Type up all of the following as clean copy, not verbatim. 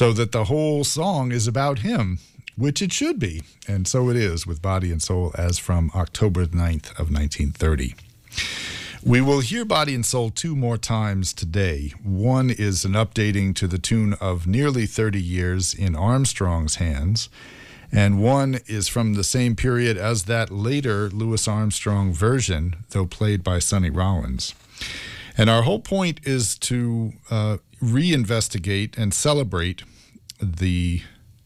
so that the whole song is about him, which it should be. And so it is with Body and Soul as from October 9th of 1930. We will hear Body and Soul two more times today. One is an updating to the tune of nearly 30 years in Armstrong's hands, and one is from the same period as that later Louis Armstrong version, though played by Sonny Rollins. And our whole point is to reinvestigate and celebrate the,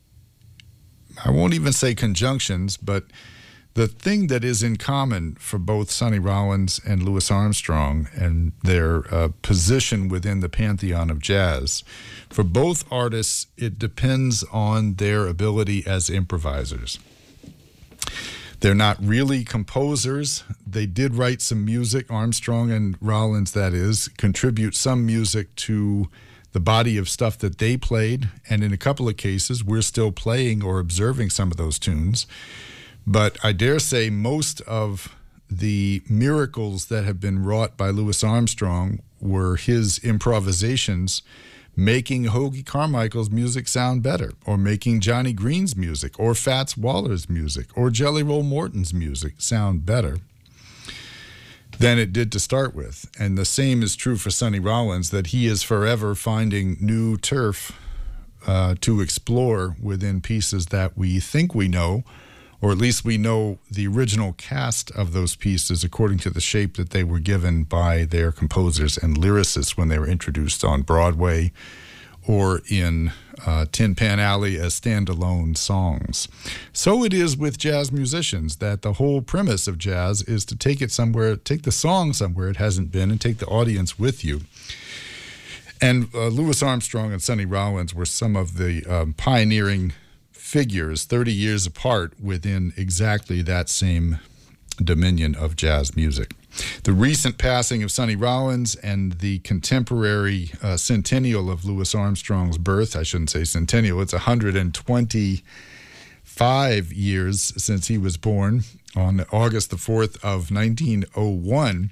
I won't even say conjunctions, but the thing that is in common for both Sonny Rollins and Louis Armstrong and their position within the pantheon of jazz. For both artists, it depends on their ability as improvisers. They're not really composers. They did write some music, Armstrong and Rollins, that is, contribute some music to the body of stuff that they played. And in a couple of cases, we're still playing or observing some of those tunes. But I dare say most of the miracles that have been wrought by Louis Armstrong were his improvisations, making Hoagy Carmichael's music sound better, or making Johnny Green's music, or Fats Waller's music, or Jelly Roll Morton's music sound better than it did to start with. And the same is true for Sonny Rollins, that he is forever finding new turf to explore within pieces that we think we know, or at least we know the original cast of those pieces according to the shape that they were given by their composers and lyricists when they were introduced on Broadway or in Tin Pan Alley as standalone songs. So it is with jazz musicians, that the whole premise of jazz is to take it somewhere, take the song somewhere it hasn't been, and take the audience with you. And Louis Armstrong and Sonny Rollins were some of the pioneering figures 30 years apart within exactly that same dominion of jazz music. The recent passing of Sonny Rollins and the contemporary centennial of Louis Armstrong's birth, I shouldn't say centennial, it's 125 years since he was born on August the 4th of 1901.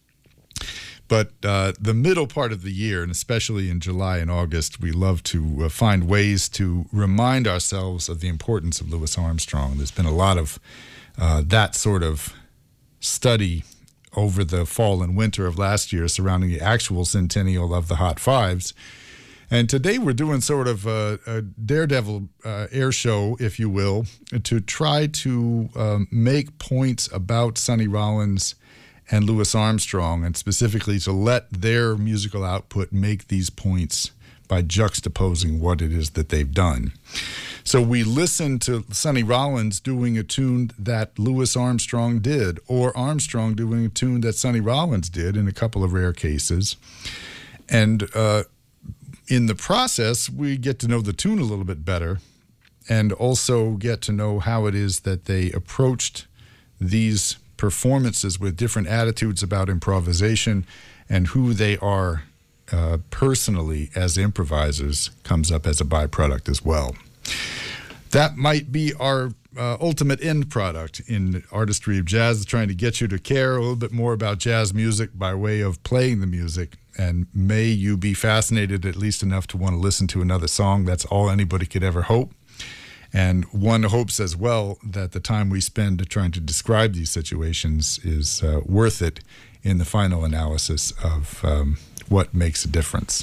But the middle part of the year, and especially in July and August, we love to find ways to remind ourselves of the importance of Louis Armstrong. There's been a lot of that sort of study over the fall and winter of last year surrounding the actual centennial of the Hot Fives. And today we're doing sort of a daredevil air show, if you will, to try to make points about Sonny Rollins and Louis Armstrong, and specifically to let their musical output make these points by juxtaposing what it is that they've done. So we listened to Sonny Rollins doing a tune that Louis Armstrong did, or Armstrong doing a tune that Sonny Rollins did in a couple of rare cases. And in the process, we get to know the tune a little bit better, and also get to know how it is that they approached these performances with different attitudes about improvisation, and who they are personally as improvisers comes up as a byproduct as well. That might be our ultimate end product in Artistry of Jazz, trying to get you to care a little bit more about jazz music by way of playing the music. And may you be fascinated at least enough to want to listen to another song. That's all anybody could ever hope. And one hopes as well that the time we spend trying to describe these situations is worth it in the final analysis of what makes a difference.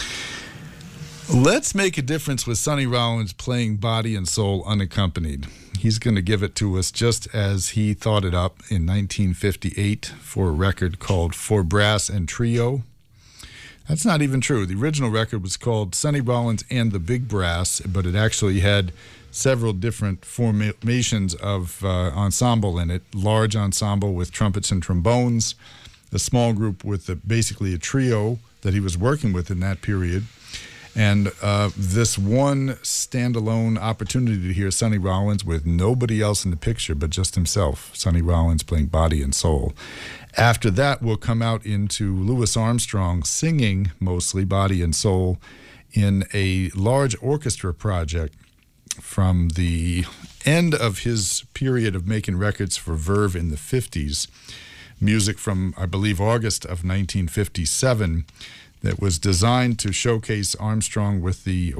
Let's make a difference with Sonny Rollins playing Body and Soul unaccompanied. He's going to give it to us just as he thought it up in 1958 for a record called For Brass and Trio. That's not even true. The original record was called Sonny Rollins and the Big Brass, but it actually had several different formations of ensemble in it. Large ensemble with trumpets and trombones, a small group with basically a trio that he was working with in that period, and this one standalone opportunity to hear Sonny Rollins with nobody else in the picture but just himself, Sonny Rollins playing Body and Soul. After that, we'll come out into Louis Armstrong singing mostly Body and Soul in a large orchestra project from the end of his period of making records for Verve in the 50s. Music from, I believe, August of 1957 that was designed to showcase Armstrong with the